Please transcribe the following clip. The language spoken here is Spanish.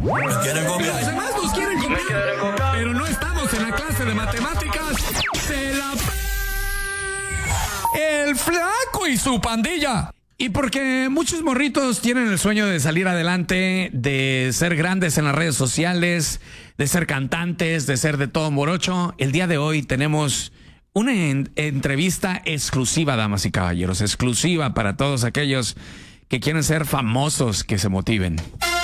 Me quieren Los copiar. demás nos quieren copiar, pero no estamos en la clase de matemáticas. El Flaco y su pandilla. Y porque muchos morritos tienen el sueño de salir adelante, de ser grandes en las redes sociales, de ser cantantes, de ser de todo morocho, el día de hoy tenemos una entrevista exclusiva, damas y caballeros, exclusiva para todos aquellos que quieren ser famosos, que se motiven.